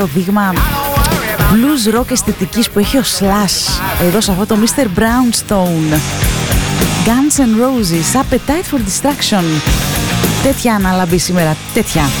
δείγμα blues rock αισθητικής που έχει ο Slash εδώ σε αυτό το Mr. Brownstone. Guns N' Roses, Appetite for Destruction. Τέτοια αναλαμπή σήμερα, τέτοια.